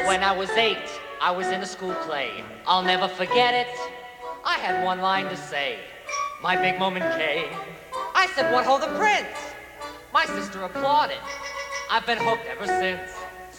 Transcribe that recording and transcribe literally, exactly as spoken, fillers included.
When I was eight, I was in a school play. I'll never forget it. I had one line to say. My big moment came. I said, what ho, the prince? My sister applauded. I've been hooked ever since.